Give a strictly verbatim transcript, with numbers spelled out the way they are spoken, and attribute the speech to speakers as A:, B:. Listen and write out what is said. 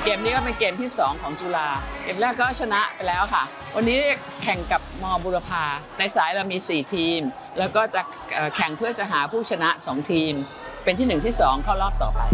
A: เกมนี้ก็เป็นเกมที่สองของจุฬาเกมแรกก็ชนะไปแล้วค่ะวันนี้แข่งกับม.บุรพาในสายเรามีสี่ทีมแล้วก็จะแข่งเพื่อจะหาผู้ชนะสองทีมเป็นที่หนึ่งที่สองเข้ารอบต่อไป